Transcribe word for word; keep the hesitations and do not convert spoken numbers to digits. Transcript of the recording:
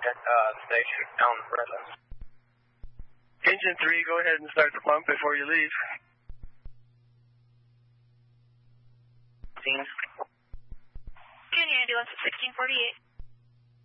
uh, station down the presence. Engine three, go ahead and start the pump before you leave. Junior ambulance at sixteen forty-eight.